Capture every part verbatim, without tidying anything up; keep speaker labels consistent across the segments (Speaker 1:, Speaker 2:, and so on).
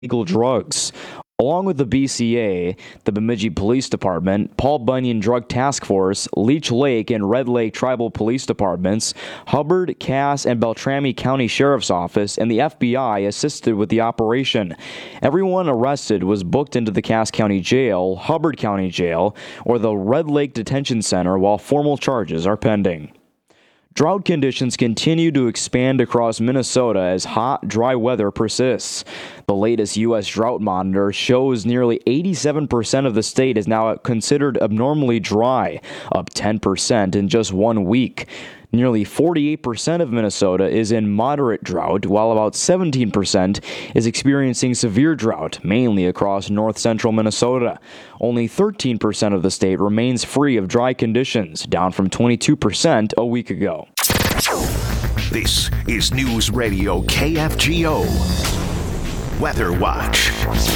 Speaker 1: illegal drugs. Along with the B C A, the Bemidji Police Department, Paul Bunyan Drug Task Force, Leech Lake and Red Lake Tribal Police Departments, Hubbard, Cass, and Beltrami County Sheriff's Office, and the F B I assisted with the operation. Everyone arrested was booked into the Cass County Jail, Hubbard County Jail, or the Red Lake Detention Center while formal charges are pending. Drought conditions continue to expand across Minnesota as hot, dry weather persists. The latest U S drought monitor shows nearly eighty-seven percent of the state is now considered abnormally dry, up ten percent in just one week. Nearly forty-eight percent of Minnesota is in moderate drought, while about seventeen percent is experiencing severe drought, mainly across north-central Minnesota. Only thirteen percent of the state remains free of dry conditions, down from twenty-two percent a week ago.
Speaker 2: This is News Radio K F G O Weather Watch.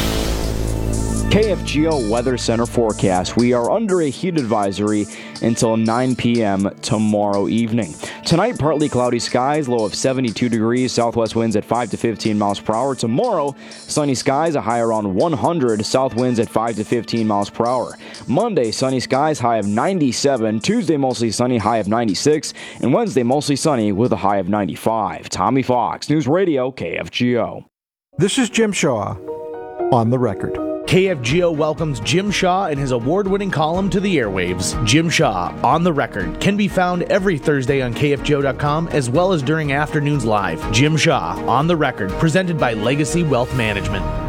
Speaker 1: K F G O Weather Center forecast. We are under a heat advisory until nine p.m. tomorrow evening. Tonight, partly cloudy skies, low of seventy-two degrees, southwest winds at five to fifteen miles per hour. Tomorrow, sunny skies, a high around one hundred, south winds at five to fifteen miles per hour. Monday, sunny skies, high of ninety-seven. Tuesday, mostly sunny, high of ninety-six. And Wednesday, mostly sunny with a high of ninety-five. Tommy Fox, News Radio, K F G O.
Speaker 3: This is Jim Shaw on the record.
Speaker 4: K F G O welcomes Jim Shaw and his award-winning column to the airwaves. Jim Shaw, on the record, can be found every Thursday on K F G O dot com as well as during afternoons live. Jim Shaw, on the record, presented by Legacy Wealth Management.